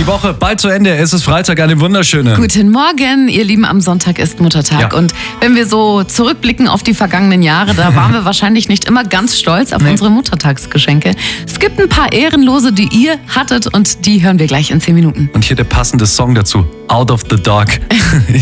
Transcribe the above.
Woche bald zu Ende. Es ist Freitag, eine wunderschöne. Guten Morgen, ihr Lieben, am Sonntag ist Muttertag. Ja. Und wenn wir so zurückblicken auf die vergangenen Jahre, da waren wir wahrscheinlich nicht immer ganz stolz auf unsere Muttertagsgeschenke. Es gibt ein paar Ehrenlose, die ihr hattet und die hören wir gleich in 10 Minuten. Und hier der passende Song dazu. Out of the Dark.